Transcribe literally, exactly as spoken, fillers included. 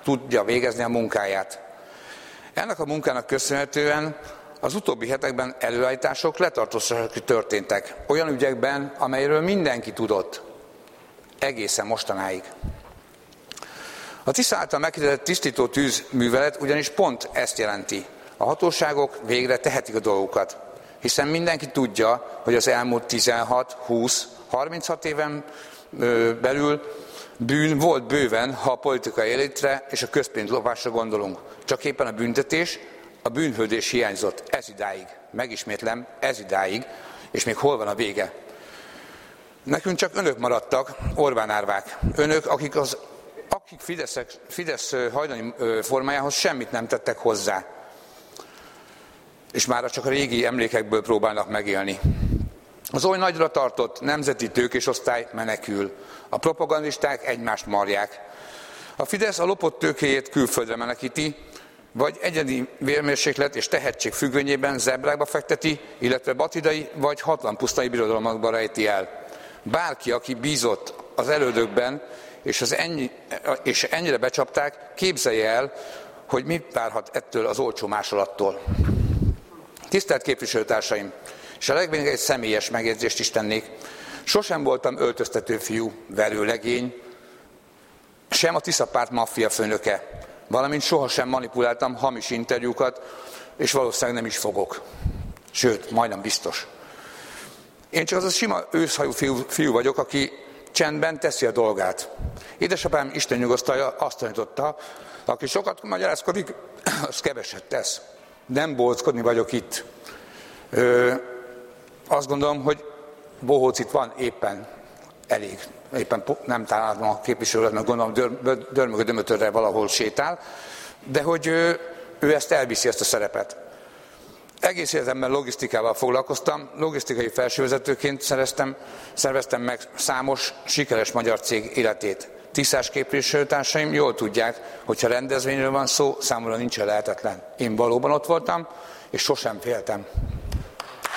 tudja végezni a munkáját. Ennek a munkának köszönhetően az utóbbi hetekben előállítások, letartóztatások történtek olyan ügyekben, amelyről mindenki tudott, egészen mostanáig. A Tisza által meghirdetett tisztító tűzművelet ugyanis pont ezt jelenti. A hatóságok végre tehetik a dolgokat, hiszen mindenki tudja, hogy az elmúlt tizenhat, húsz, harminchat éven belül bűn volt bőven, ha a politikai élitre és a közpénzlopásra gondolunk. Csak éppen a büntetés, a bűnhődés hiányzott. Ez idáig. Megismétlem, ez idáig, és még hol van a vége. Nekünk csak önök maradtak, Orbán árvák. Önök, akik, az, akik Fidesz, Fidesz hajdani formájához semmit nem tettek hozzá. És már csak a régi emlékekből próbálnak megélni. Az oly nagyra tartott nemzeti tőkésosztály menekül. A propagandisták egymást marják. A Fidesz a lopott tőkéjét külföldre menekíti, vagy egyedi vérmérséklet és tehetség függvényében zebrákba fekteti, illetve batidai vagy hatlanpusztai birodalmakba rejti el. Bárki, aki bízott az elődökben, és, az ennyi, és ennyire becsapták, képzelje el, hogy mit várhat ettől az olcsó másolattól. Tisztelt képviselőtársaim! És a legvégén egy személyes megjegyzést is tennék. Sosem voltam öltöztető fiú, verőlegény, sem a Tisza párt maffia főnöke, valamint sohasem manipuláltam hamis interjúkat, és valószínűleg nem is fogok. Sőt, majdnem biztos. Én csak az a sima őszhajú fiú, fiú vagyok, aki csendben teszi a dolgát. Édesapám Isten nyugosztalja azt tanította, aki sokat magyarázkodik, az keveset tesz. Nem bóckodni vagyok itt. Ö, azt gondolom, hogy bohóc itt van éppen elég. Éppen nem találom a képviselőt, mert gondolom Dörmögő Dömötörre valahol sétál, de hogy ő, ő ezt elviszi, ezt a szerepet. Egész életemben logisztikával foglalkoztam, logisztikai felsővezetőként szereztem, szerveztem meg számos sikeres magyar cég életét. Tisztás képviselőtársaim jól tudják, hogyha rendezvényről van szó, számomra nincsen lehetetlen. Én valóban ott voltam, és sosem féltem.